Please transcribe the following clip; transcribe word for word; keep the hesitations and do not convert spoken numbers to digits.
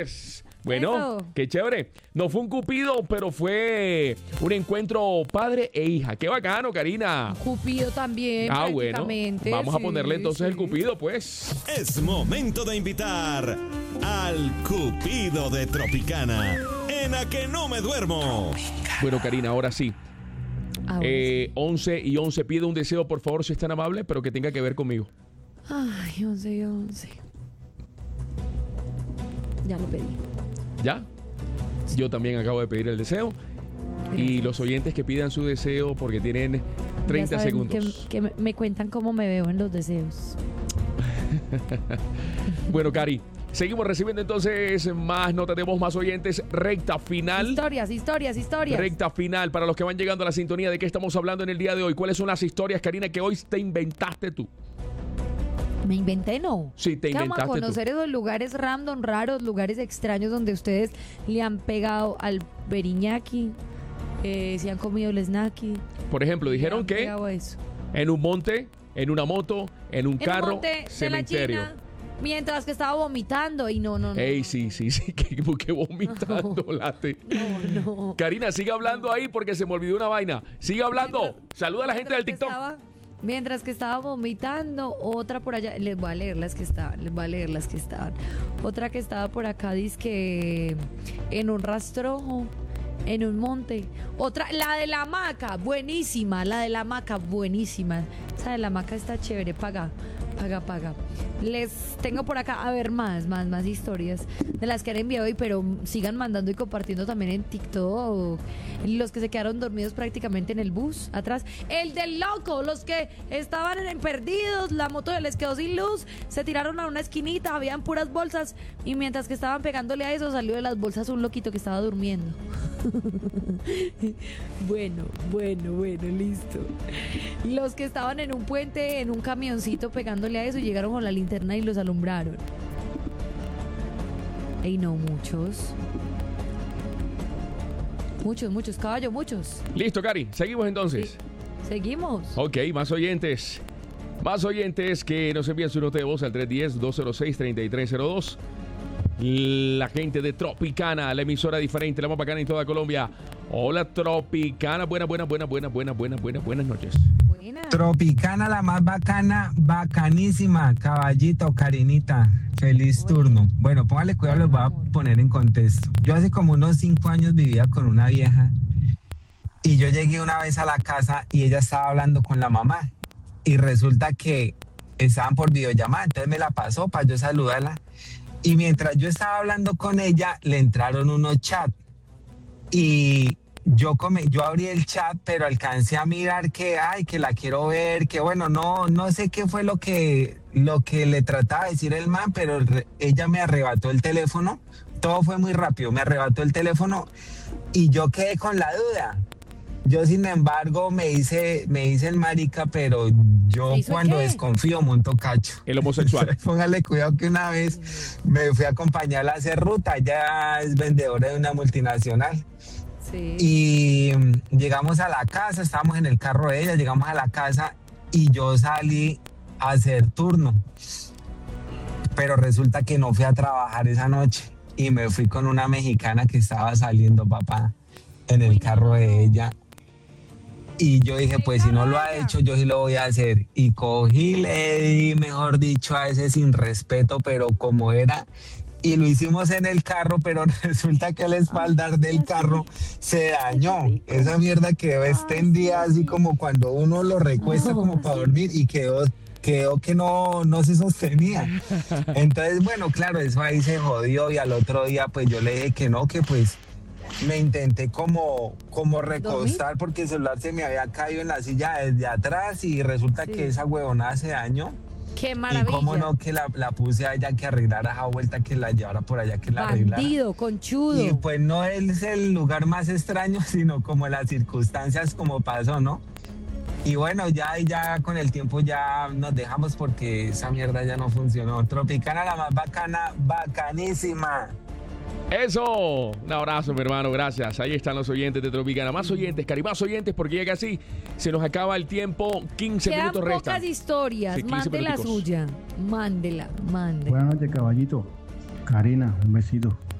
Bueno, Eso. qué chévere. No fue un cupido, pero fue un encuentro padre e hija. Qué bacano, Karina. Cupido también, Ah, bueno. prácticamente. Vamos a sí, ponerle entonces sí. el cupido, pues. Es momento de invitar al Cupido de Tropicana en A Que No Me Duermo. Bueno, Karina, ahora sí. Ahora Eh, once y once. Pide un deseo, por favor, si es tan amable, pero que tenga que ver conmigo. sí. Ay, once y once. Ya lo pedí. ¿Ya? Yo también acabo de pedir el deseo. Y los oyentes que pidan su deseo porque tienen treinta Ya saben segundos. Que, que me, me cuentan cómo me veo en los deseos. Bueno, Cari, seguimos recibiendo entonces más notas de voz, más oyentes. Recta final. Historias, historias, historias. Recta final para los que van llegando a la sintonía. ¿De qué estamos hablando en el día de hoy? ¿Cuáles son las historias, Karina, que hoy te inventaste tú? Me inventé, no. Sí, te Que vamos a inventaste tú. conocer esos lugares random, raros, lugares extraños donde ustedes le han pegado al beriñaki, eh, se han comido el snacky. Por ejemplo, le dijeron han que pegado eso. en un monte, en una moto, en un En carro, un monte de la cementerio. China, mientras que estaba vomitando y no, no, no. Ey, sí, sí, sí, que, que vomitando, late. No, no. Karina, sigue hablando ahí porque se me olvidó una vaina. Sigue hablando. Saluda a la gente del Mientras que TikTok. estaba- mientras que estaba vomitando, otra por allá, les voy a leer las que estaban, les voy a leer las que estaban. Otra que estaba por acá, dice que en un rastrojo, en un monte. Otra, la de la hamaca, buenísima, la de la hamaca, buenísima. Esa de la hamaca está chévere, paga, paga, paga. Les tengo por acá, a ver, más, más, más historias de las que han enviado hoy, pero sigan mandando y compartiendo también en TikTok. Los que se quedaron dormidos prácticamente en el bus, atrás. El del loco, los que estaban en perdidos, la moto les quedó sin luz, se tiraron a una esquinita, habían puras bolsas, y mientras que estaban pegándole a eso, salió de las bolsas un loquito que estaba durmiendo. Bueno, bueno, bueno, listo. Los que estaban en un puente, en un camioncito pegándole a eso, y llegaron con la linterna y los alumbraron. Ey, no, muchos. Muchos, muchos, caballo, muchos. Listo, Cari. Seguimos entonces. Seguimos. Ok, más oyentes. Más oyentes que nos envían su nota de voz al tres uno cero, dos cero seis, tres tres cero dos. La gente de Tropicana, la emisora diferente, la más bacana en toda Colombia. Hola, Tropicana. Buenas, buenas, buenas, buenas, buenas, buenas, buenas, buenas noches. Buena. Tropicana, la más bacana, bacanísima, caballito, Karinita, feliz turno. Bueno, póngale cuidado, les voy a poner en contexto. Yo hace como unos cinco años vivía con una vieja y yo llegué una vez a la casa y ella estaba hablando con la mamá y resulta que estaban por videollamada, entonces me la pasó para yo saludarla y mientras yo estaba hablando con ella le entraron unos chats y yo come, yo abrí el chat, pero alcancé a mirar que, ay, que la quiero ver, que bueno, no, no sé qué fue lo que, lo que le trataba de decir el man, pero re- ella me arrebató el teléfono, todo fue muy rápido, me arrebató el teléfono y yo quedé con la duda. Yo, sin embargo, me hice, me hice el marica, pero yo ¿Se hizo cuando qué? desconfío monto cacho. El homosexual. Póngale cuidado que una vez me fui a acompañarla a hacer ruta, ella es vendedora de una multinacional. Sí. Y mm, llegamos a la casa, estábamos en el carro de ella, llegamos a la casa y yo salí a hacer turno. Pero resulta que no fui a trabajar esa noche y me fui con una mexicana que estaba saliendo, papá, en el carro de ella. Y yo dije, pues si no lo ha hecho, yo sí lo voy a hacer. Y cogí, le di, mejor dicho, a ese sin respeto, pero como era. Y lo hicimos en el carro, pero resulta que el espaldar del carro se dañó. Esa mierda quedó extendida así como cuando uno lo recuesta como para dormir y quedó, quedó que no, no se sostenía. Entonces, bueno, claro, eso ahí se jodió y al otro día pues yo le dije que no, que pues me intenté como, como recostar porque el celular se me había caído en la silla desde atrás y resulta Sí. que esa huevonada se dañó. Qué Y maravilla. cómo no que la, la puse a ella que arreglara esa vuelta, que la llevara por allá, que la arreglara. Bandido, conchudo. Y pues no es el lugar más extraño, sino como las circunstancias como pasó, ¿no? Y bueno, ya, ya con el tiempo ya nos dejamos porque esa mierda ya no funcionó. Tropicana, la más bacana, bacanísima. Eso, un abrazo, mi hermano, gracias. Ahí están los oyentes de Tropicana. Más oyentes, Cari, más oyentes, porque llega así. Se nos acaba el tiempo. quince Quedan minutos pocas restan. historias. Sí, quince Mande la minuticos. suya. Mándela, mándela. Buenas noches, caballito. Karina, un besito.